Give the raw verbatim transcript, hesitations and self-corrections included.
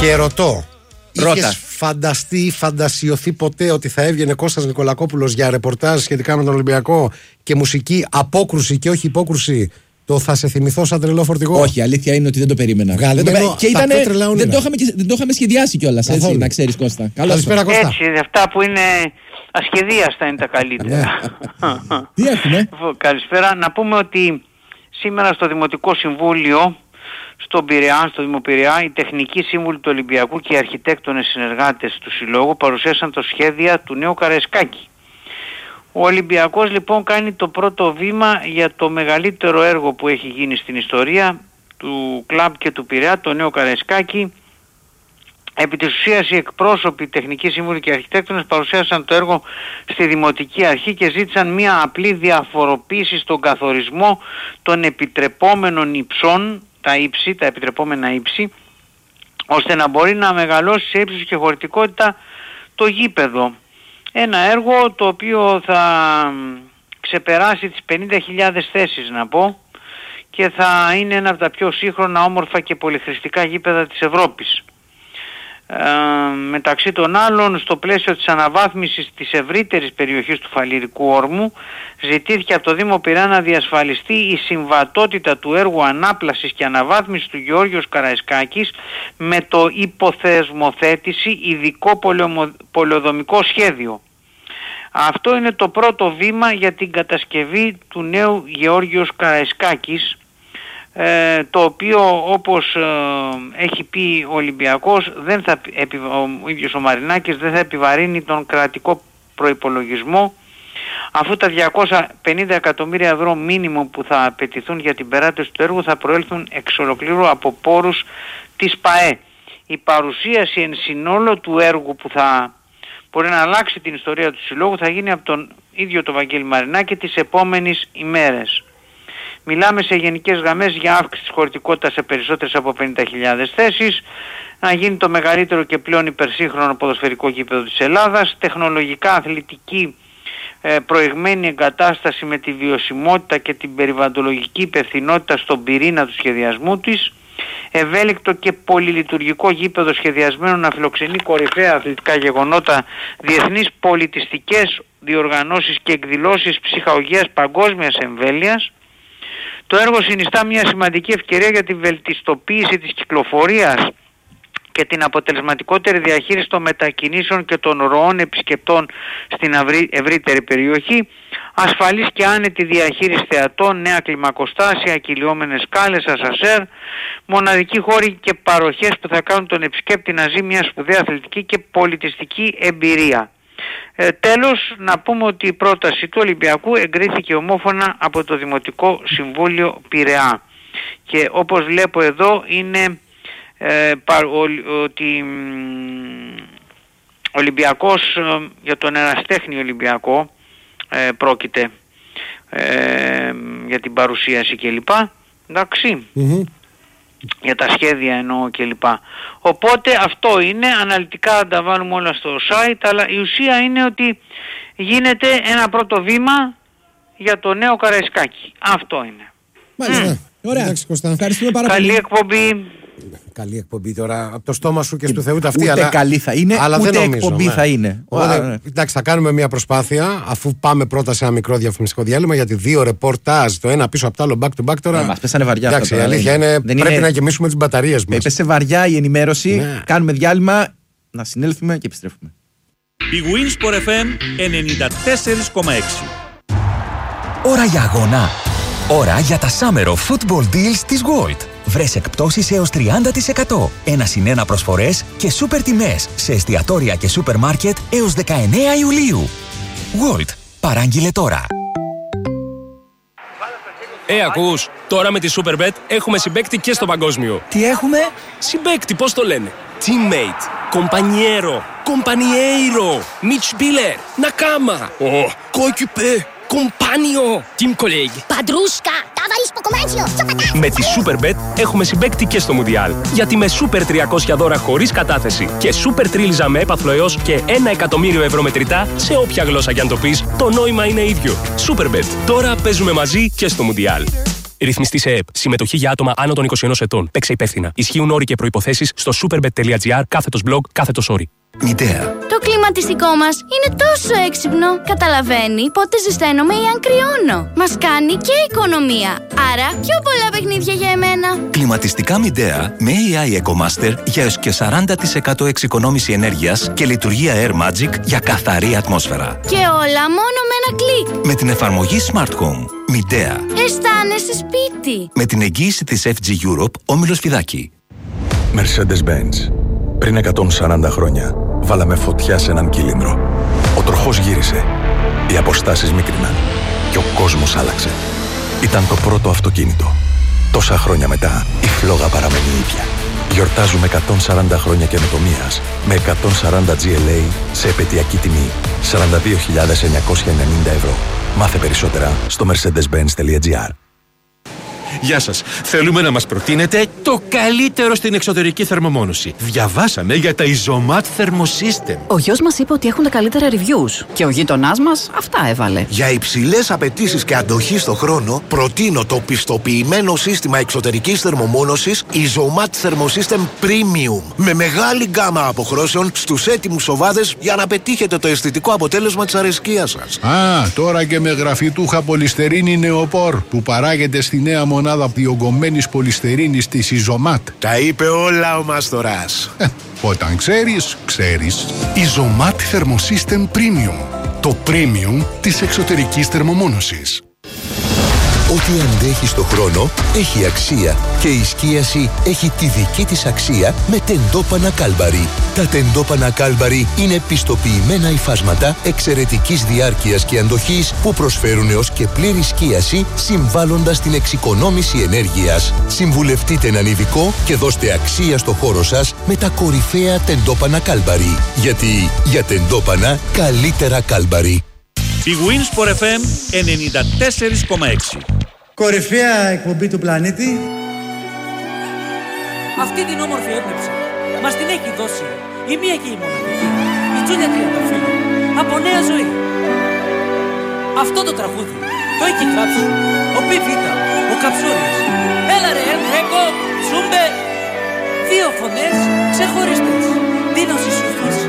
Και ρωτώ, Ρώτα. είχες φανταστεί ή φαντασιωθεί ποτέ ότι θα έβγαινε Κώστας Νικολακόπουλος για ρεπορτάζ σχετικά με τον Ολυμπιακό και μουσική απόκρουση και όχι υπόκρουση, το θα σε θυμηθώ σαν τρελό φορτηγό? Όχι, η αλήθεια είναι ότι δεν το περίμενα. Βγάλε δεν το μένο, πε... Και τα ήτανε... πιο τρελά όνειρα. δεν, το είχαμε... δεν το είχαμε σχεδιάσει κιόλας, έτσι, Καθόλου. να ξέρεις, Κώστα. Καλησπέρα, Κώστα. Έτσι, αυτά που είναι ασχεδίαστα είναι τα καλύτερα. Τι έχουμε? Καλησπέρα. Να πούμε ότι σήμερα στο Δημοτικό Συμβούλιο, στον Πειραιά, στο Δημοπειραιά, οι τεχνικοί σύμβουλοι του Ολυμπιακού και οι αρχιτέκτονες συνεργάτες του Συλλόγου παρουσίασαν το σχέδιο του νέου Καραϊσκάκη. Ο Ολυμπιακός λοιπόν κάνει το πρώτο βήμα για το μεγαλύτερο έργο που έχει γίνει στην ιστορία του κλαμπ και του Πειραιά, το νέο Καραϊσκάκη. Επί της ουσίας οι εκπρόσωποι, τεχνικοί σύμβουλοι και αρχιτέκτονες παρουσίασαν το έργο στη Δημοτική Αρχή και ζήτησαν μια απλή διαφοροποίηση στον καθορισμό των επιτρεπόμενων υψών, τα ύψη, τα επιτρεπόμενα ύψη, ώστε να μπορεί να μεγαλώσει σε ύψος και χωρητικότητα το γήπεδο. Ένα έργο το οποίο θα ξεπεράσει τις πενήντα χιλιάδες θέσεις, να πω, και θα είναι ένα από τα πιο σύγχρονα, όμορφα και πολυχρηστικά γήπεδα της Ευρώπης. Ε, μεταξύ των άλλων, στο πλαίσιο της αναβάθμισης της ευρύτερης περιοχής του Φαλιρικού Όρμου, ζητήθηκε από το Δήμο Πειραιά να διασφαλιστεί η συμβατότητα του έργου ανάπλασης και αναβάθμισης του Γεώργιος Καραϊσκάκης με το υποθεσμοθέτηση ειδικό πολεοδομικό σχέδιο. Αυτό είναι το πρώτο βήμα για την κατασκευή του νέου Γεώργιος Καραϊσκάκης, Ε, το οποίο, όπως ε, έχει πει ο Ολυμπιακός, δεν θα, επι, ο ίδιος ο Μαρινάκης δεν θα επιβαρύνει τον κρατικό προϋπολογισμό, αφού τα διακόσια πενήντα εκατομμύρια ευρώ μίνιμουμ που θα απαιτηθούν για την περάτωση του έργου θα προέλθουν εξ ολοκλήρου από πόρους της ΠΑΕ. Η παρουσίαση εν συνόλο του έργου που θα μπορεί να αλλάξει την ιστορία του Συλλόγου θα γίνει από τον ίδιο τον Βαγγέλη Μαρινάκη τις επόμενες ημέρες. Μιλάμε σε γενικές γραμμές για αύξηση της χωρητικότητας σε περισσότερες από πενήντα χιλιάδες θέσεις, να γίνει το μεγαλύτερο και πλέον υπερσύγχρονο ποδοσφαιρικό γήπεδο της Ελλάδας, τεχνολογικά αθλητική ε, προηγμένη εγκατάσταση με τη βιωσιμότητα και την περιβαλλοντολογική υπευθυνότητα στον πυρήνα του σχεδιασμού της, ευέλικτο και πολυλειτουργικό γήπεδο σχεδιασμένο να φιλοξενεί κορυφαία αθλητικά γεγονότα, διεθνείς πολιτιστικές διοργανώσεις και εκδηλώσεις ψυχαγωγίας παγκόσμιας εμβέλειας. Το έργο συνιστά μια σημαντική ευκαιρία για τη βελτιστοποίηση της κυκλοφορίας και την αποτελεσματικότερη διαχείριση των μετακινήσεων και των ροών επισκεπτών στην ευρύτερη περιοχή, ασφαλής και άνετη διαχείριση θεατών, νέα κλιμακοστάσια, κυλιόμενες σκάλες, ασασέρ, μοναδικοί χώροι και παροχές που θα κάνουν τον επισκέπτη να ζει μια σπουδαία αθλητική και πολιτιστική εμπειρία. Ε, τέλος, να πούμε ότι η πρόταση του Ολυμπιακού εγκρίθηκε ομόφωνα από το Δημοτικό Συμβούλιο Πειραιά και όπως βλέπω εδώ είναι ε, πα, ο, ότι ο Ολυμπιακός, ε, για τον εραστέχνη Ολυμπιακό ε, πρόκειται ε, για την παρουσίαση κλπ. Εντάξει. Mm-hmm. Για τα σχέδια εννοώ κλπ. Οπότε αυτό είναι, αναλυτικά θα τα βάλουμε όλα στο site, αλλά η ουσία είναι ότι γίνεται ένα πρώτο βήμα για το νέο Καραϊσκάκη. Αυτό είναι. Μάλιστα. Mm. Ωραία. Εντάξει, Κώστα. Ευχαριστούμε πάρα Καλή πολύ. εκπομπή. Καλή εκπομπή τώρα, από το στόμα σου και στο Θεού τα αυτή. Ούτε αλλά, καλή θα είναι, αλλά ούτε δεν νομίζω, εκπομπή ναι. θα είναι. Οπότε, ναι. εντάξει, θα κάνουμε μια προσπάθεια, αφού πάμε πρώτα σε ένα μικρό διαφημιστικό διάλειμμα, γιατί δύο ρεπορτάζ, το ένα πίσω από το άλλο, back to back τώρα. Ναι, μας πέσανε βαριά. Εντάξει, αυτά, η αλήθεια είναι, δεν πρέπει είναι... να γεμίσουμε τις μπαταρίες μας. Έπεσε βαριά η ενημέρωση, ναι. Κάνουμε διάλειμμα, να συνέλθουμε και επιστρέφουμε. Η Winsport εφ εμ ενενήντα τέσσερα κόμμα έξι. Ώρα για αγώνα. Ώρα για τα Summer of Football Deals της Gold. Βρες εκπτώσεις έως τριάντα τοις εκατό. Ένα συν ένα προσφορές και σούπερ τιμές σε εστιατόρια και σούπερ μάρκετ έως δεκαεννέα Ιουλίου. Gold. Παράγγειλε τώρα. Ε, ακούς, τώρα με τη Superbet έχουμε συμπαίκτη και στο παγκόσμιο. Τι έχουμε? Συμπαίκτη, πώς το λένε? Teammate, compañero, compañeiro, Mitspieler, Nakama, oh, coéquipier, compagno, team colleague. Παντρούσκα, ταβαρίς ποκομάνσιο. Με τη Superbet έχουμε συμπαίκτη και στο Μουντιάλ. Γιατί με Super τριακόσια δώρα χωρίς κατάθεση και Super τρίλιζα με έπαθλο έως και ένα εκατομμύριο ευρώ μετρητά, σε όποια γλώσσα κι αν το πεις, το νόημα είναι ίδιο. Superbet. Τώρα παίζουμε μαζί και στο Μουντιάλ. Ρυθμιστή σε ΕΕΠ. Συμμετοχή για άτομα άνω των είκοσι ένα ετών. Παίξε υπεύθυνα. Ισχύουν όροι και προϋποθέσεις στο superbet.gr κάθετος blog κάθετος όροι. Μητέα. Το κλιματιστικό μας είναι τόσο έξυπνο. Καταλαβαίνει πότε ζεσταίνομαι ή αν κρυώνω. Μας κάνει και οικονομία. Άρα πιο πολλά παιχνίδια για εμένα. Κλιματιστικά Μητέα με έι άι EcoMaster για έως και σαράντα τοις εκατό εξοικονόμηση ενέργειας και λειτουργία Air Magic για καθαρή ατμόσφαιρα. Και όλα μόνο με ένα κλικ. Με την εφαρμογή Smart Home. Μητέα. Αισθάνεσαι σπίτι. Με την εγγύηση της εφ τζι Europe, Όμιλος Φιδάκη. Mercedes-Benz. Πριν εκατόν σαράντα χρόνια, βάλαμε φωτιά σε έναν κύλινδρο. Ο τροχός γύρισε. Οι αποστάσεις μίκριναν. Και ο κόσμος άλλαξε. Ήταν το πρώτο αυτοκίνητο. Τόσα χρόνια μετά, η φλόγα παραμένει ίδια. Γιορτάζουμε εκατόν σαράντα χρόνια καινοτομίας με εκατόν σαράντα τζι ελ έι σε επαιτειακή τιμή σαράντα δύο χιλιάδες εννιακόσια ενενήντα ευρώ. Μάθε περισσότερα στο mercedes benz τελεία gr. Γεια σας. Θέλουμε να μας προτείνετε το καλύτερο στην εξωτερική θερμομόνωση. Διαβάσαμε για τα Isomat Thermosystem. Ο γιος μας είπε ότι έχουν τα καλύτερα reviews και ο γείτονάς μας αυτά έβαλε. Για υψηλές απαιτήσεις και αντοχή στο χρόνο, προτείνω το πιστοποιημένο σύστημα εξωτερικής θερμομόνωσης Isomat Thermosystem Premium. Με μεγάλη γκάμα αποχρώσεων στους έτοιμους οβάδες για να πετύχετε το αισθητικό αποτέλεσμα της αρεσκίας σας. Α, τώρα και με γραφιτούχα πολυστερίνη νεοπόρ που παράγεται στη νέα μονάδα διογκωμένης πολυστερίνης της Isomat. Τα είπε όλα ο Μαστοράς. Ε, όταν ξέρεις, ξέρεις. Isomat Thermosystem Premium. Το premium της εξωτερικής θερμομόνωσης. Ό,τι αντέχει στο χρόνο έχει αξία και η σκίαση έχει τη δική της αξία με τεντόπανα Κάλμπαρι. Τα τεντόπανα Κάλμπαρι είναι πιστοποιημένα υφάσματα εξαιρετικής διάρκειας και αντοχής που προσφέρουν έως και πλήρη σκίαση συμβάλλοντας στην εξοικονόμηση ενέργειας. Συμβουλευτείτε έναν ειδικό και δώστε αξία στο χώρο σας με τα κορυφαία τεντόπανα Κάλμπαρι. Γιατί για τεντόπανα καλύτερα Κάλμπαρι. Η Winsport εφ εμ ενενήντα τέσσερα κόμμα έξι. Κορυφαία εκπομπή του πλανήτη. Αυτή την όμορφη έμπνευση μας την έχει δώσει η μία και η μοναδική, η Τζούλια Τριανταφύλλου, από Νέα Ζωή. Αυτό το τραγούδι το έχει γράψει ο Πιβίτα, ο Καψούρης. Έλα ρε Ενρέκο, Σούμπε. Δύο φωνές ξεχωριστές. Δίνωση Σουφής